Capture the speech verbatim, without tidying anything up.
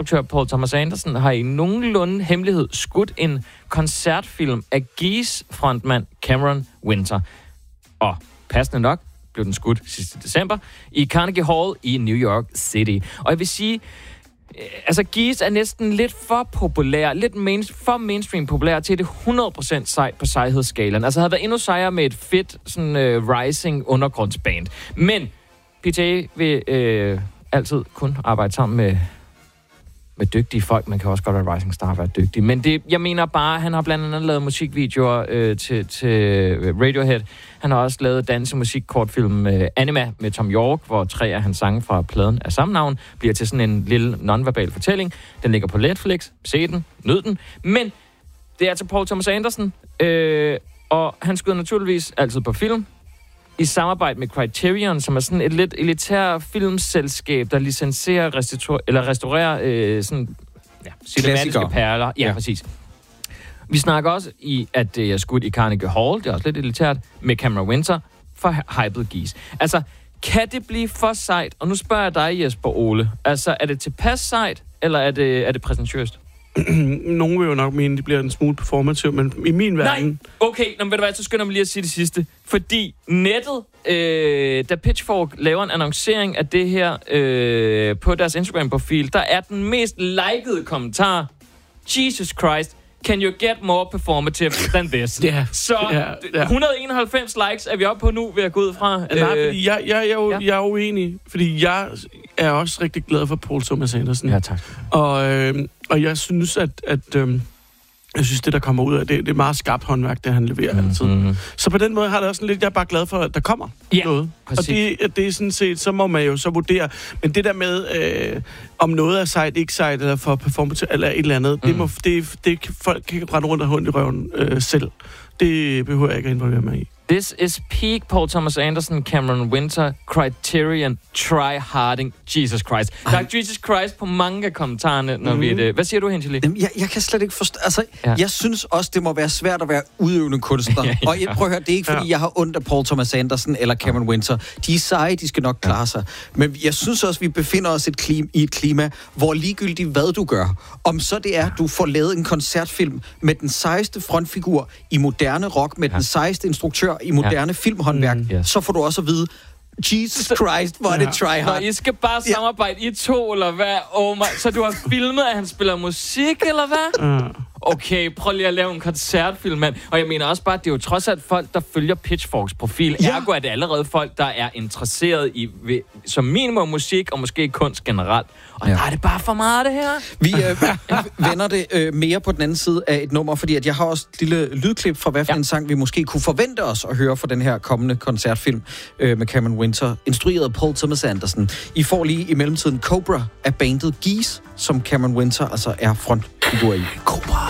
instruktør Paul Thomas Anderson har i nogenlunde hemmelighed skudt en koncertfilm af Geese frontmand Cameron Winter. Og passende nok blev den skudt sidste december i Carnegie Hall i New York City. Og jeg vil sige, altså Geese er næsten lidt for populær, lidt main, for mainstream populær til det hundrede procent sejt på sejhedsskalaen. Altså havde været endnu sejere med et fedt sådan uh, rising undergrundsband. Men P T A vil øh, altid kun arbejde sammen med, med dygtige folk. Man kan også godt være rising star være dygtig. Men det, jeg mener bare, han har blandt andet lavet musikvideoer øh, til, til Radiohead. Han har også lavet dansemusikkortfilm øh, Anima med Tom York, hvor tre af hans sange fra pladen af samme navn bliver til sådan en lille nonverbal fortælling. Den ligger på Netflix. Se den. Nyd den. Men det er til Paul Thomas Anderson. Øh, og han skyder naturligvis altid på film. I samarbejde med Criterion, som er sådan et lidt elitær filmselskab, der licenserer restaur- eller restaurerer øh, sådan ja, cinematiske perler. Ja, ja, præcis. Vi snakker også i, at det er skudt i Carnegie Hall, det er også lidt elitært, med Cameron Winter for Hyped Geese. Altså, kan det blive for sejt? Og nu spørger jeg dig, Jesper Ole. Altså, er det tilpas sejt, eller er det, er det præsentøst? Nogle vil jo nok mene, det bliver en smule performativ, men i min verden... Nej, okay, nå, ved du hvad, så skynder jeg mig lige at sige det sidste. Fordi nettet, øh, da Pitchfork laver en annoncering af det her øh, på deres Instagram-profil, der er den mest likede kommentar: Jesus Christ, can you get more performative than this? Yeah. Så yeah, yeah. et hundrede og enoghalvfems likes er vi oppe på nu, ved at gå ud fra. Nej, fordi jeg, jeg, jeg, jeg, jeg er uenig, fordi jeg er også rigtig glad for Paul Thomas Anderson. Ja, tak. Og, øh, og jeg synes, at, at øh, jeg synes, det, der kommer ud af det, det er meget skarpt håndværk, det han leverer mm-hmm. altid. Så på den måde har det også lidt, jeg er bare glad for, at der kommer ja, noget. præcis. Og det, det er sådan set, så må man jo så vurdere. Men det der med, øh, om noget er sejt, ikke sejt, eller for performance, eller et eller andet, mm. det, må, det, det folk kan rende rundt og hunde i røven øh, selv. Det behøver jeg ikke at involvere mig i. This is peak Paul Thomas Anderson, Cameron Winter, Criterion, try harding, Jesus Christ. Ej. Der er Jesus Christ på mange af kommentarerne, når mm. vi er det. Hvad siger du, Hentili? Jeg, jeg kan slet ikke forstå... Altså, ja. jeg synes også, det må være svært at være udøvende kunstner. ja, ja. Og jeg, prøv at høre, det er ikke, fordi ja. jeg har ondt af Paul Thomas Anderson eller Cameron Winter. De er seje, de skal nok klare sig. Men jeg synes også, vi befinder os et klima, i et klima, hvor ligegyldigt hvad du gør, om så det er, du får lavet en koncertfilm med den sejeste frontfigur i moderne rock, med ja. den sejeste instruktør i moderne ja. filmhåndværk, mm, yes. så får du også at vide, Jesus Christ, hvor er det try hard. Nå, I skal bare samarbejde ja. I to, eller hvad? Oh my. Så du har filmet, at han spiller musik, eller hvad? Mm. Okay, prøv lige at lave en koncertfilm, mand. Og jeg mener også bare, at det er jo trods alt folk, der følger Pitchforks profil. Ja. Ergo er det allerede folk, der er interesseret i, ved, som minimum musik, og måske kunst generelt. Og ja. der er det bare for meget, det her. Vi øh, vender det øh, mere på den anden side af et nummer, fordi at jeg har også et lille lydklip fra, hvad for ja. en sang, vi måske kunne forvente os at høre for den her kommende koncertfilm øh, med Cameron Winter, instrueret af Paul Thomas Anderson. I får lige i mellemtiden Cobra af bandet Geese, som Cameron Winter altså er frontfigur i. Cobra!